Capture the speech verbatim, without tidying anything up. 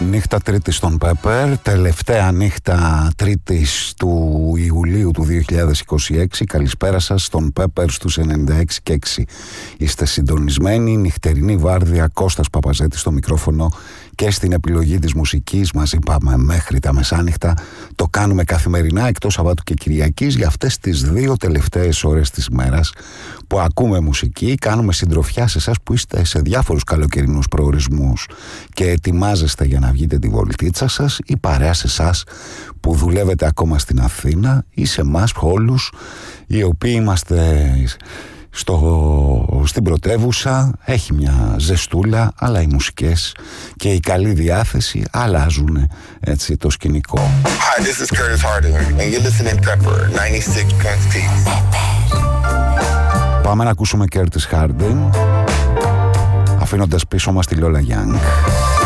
Νύχτα Τρίτης στον Pepper, τελευταία νύχτα Τρίτης του Ιουλίου του δύο χιλιάδες είκοσι έξι. Καλησπέρα σας στον Pepper στους ενενήντα έξι και έξι. Είστε συντονισμένοι, νυχτερινή βάρδια, Κώστας Παπαζέτης στο μικρόφωνο και στην επιλογή της μουσικής. Μαζί πάμε μέχρι τα μεσάνυχτα. Το κάνουμε καθημερινά εκτός Σαββάτου και Κυριακής για αυτές τις δύο τελευταίες ώρες της ημέρας που ακούμε μουσική. Κάνουμε συντροφιά σε εσάς που είστε σε διάφορους καλοκαιρινούς προορισμούς και ετοιμάζεστε για να βγείτε τη βολτίτσα σας, ή παρέα σε εσάς που δουλεύετε ακόμα στην Αθήνα, ή σε εμάς όλους οι οποίοι είμαστε στο, στην πρωτεύουσα. Έχει μια ζεστούλα, αλλά οι μουσικές και η καλή διάθεση αλλάζουν έτσι το σκηνικό. Hi, this is Curtis Harding and you're listening to Pepper ενενήντα έξι κόμμα έξι. Πάμε να ακούσουμε Curtis Harding, αφήνοντας πίσω μας τη Lola Young.